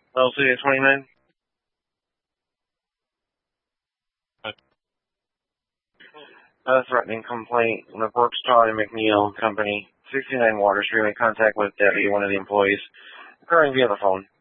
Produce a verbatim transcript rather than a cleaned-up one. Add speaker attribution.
Speaker 1: L C twenty-nine. A threatening complaint. The Brooks Todd and McNeil Company, sixty-nine Water Street, in contact with Debbie, one of the employees, occurring via the phone.